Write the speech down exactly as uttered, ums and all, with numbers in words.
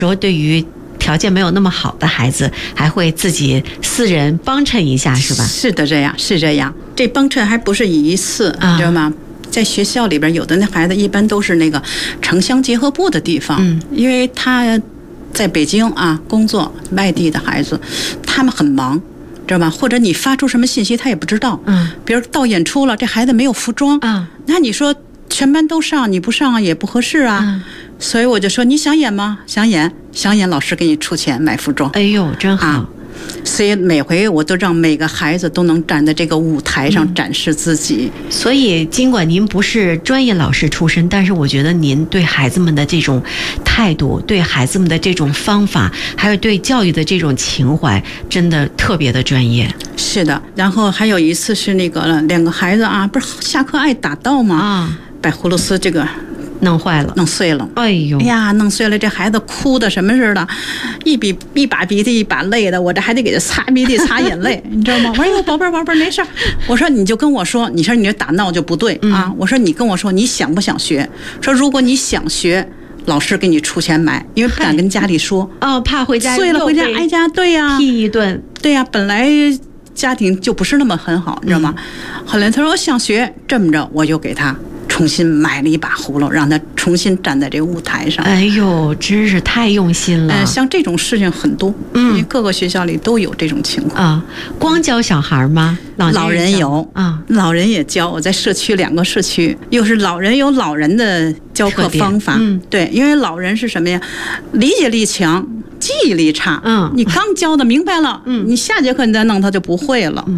说对于条件没有那么好的孩子，还会自己私人帮衬一下，是吧？ 是的，这样是这样。这帮衬还不是一次， 啊、 你知道吗？在学校里边，有的那孩子一般都是那个城乡结合部的地方， 嗯， 因为他在北京啊工作，外地的孩子，他们很忙，知道吗？或者你发出什么信息，他也不知道， 嗯， 比如到演出了，这孩子没有服装， 啊， 那你说全班都上，你不上也不合适啊。 嗯， 所以我就说你想演吗？想演，想演，老师给你出钱买服装。 哎呦，真好。 啊，所以每回我都让每个孩子都能站在这个舞台上展示自己。 嗯、所以尽管您不是专业老师出身，但是我觉得您对孩子们的这种态度，对孩子们的这种方法，还有对教育的这种情怀，真的特别的专业。 是的，然后还有一次是那个两个孩子啊，不是下课爱打闹吗？ 啊， 把葫芦丝这个弄坏了， 弄碎了。 哎呦， 哎呀，弄碎了，这孩子哭的什么似的，一笔一把鼻涕一把泪的，我这还得给他擦鼻涕擦眼泪，你知道吗？我说哟，宝贝儿宝贝儿，没事儿。我说你就跟我说，你说你这打闹就不对啊。嗯、我说你跟我说你想不想学？说如果你想学，老师给你出钱买，因为不敢跟家里说， 哦，怕回家碎了回家挨家，对呀、啊， 批一顿， 对呀、啊，本来家庭就不是那么很好，你知道吗？嗯、后来他说我想学，这么着我就给他重新买了一把葫芦，让他重新站在这个舞台上。 哎呦，真是太用心了。 嗯，像这种事情很多，嗯，因为各个学校里都有这种情况啊。光教小孩吗？老老人有啊， 老人也教。我在社区两个社区，又是老人有老人的教课方法。嗯，对，因为老人是什么呀？理解力强，记忆力差。 嗯， 你刚教的明白了，嗯，你下节课你再弄他就不会了。嗯